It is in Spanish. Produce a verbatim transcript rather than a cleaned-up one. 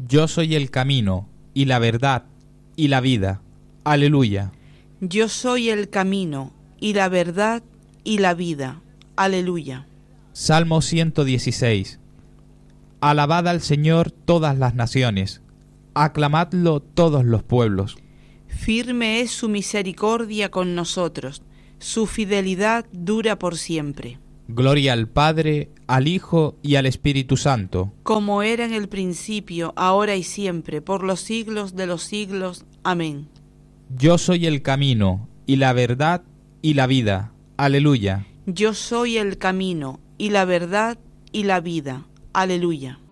Yo soy el camino, y la verdad, y la vida. Aleluya. Yo soy el camino, y la verdad, y la vida. Aleluya. Salmo ciento dieciséis. Alabad al Señor todas las naciones, aclamadlo todos los pueblos. Firme es su misericordia con nosotros, su fidelidad dura por siempre. Gloria al Padre, al Hijo y al Espíritu Santo. Como era en el principio, ahora y siempre, por los siglos de los siglos. Amén. Yo soy el camino, y la verdad, y la vida. Aleluya. Yo soy el camino, y la verdad, y la vida. Aleluya.